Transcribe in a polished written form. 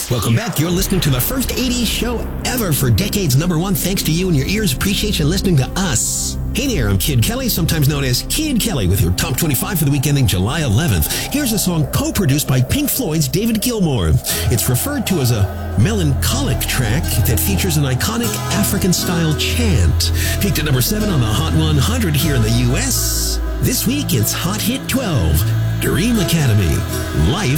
Welcome back. You're listening to the first 80s show ever for decades #1. Thanks to you and your ears. Appreciate you listening to us. Hey there, I'm Kid Kelly, sometimes known as Kid Kelly, with your top 25 for the week ending July 11th. Here's a song co-produced by Pink Floyd's David Gilmour. It's referred to as a melancholic track that features an iconic African-style chant. Peaked at #7 on the Hot 100 here in the U.S. This week, it's Hot Hit 12, Dream Academy, Life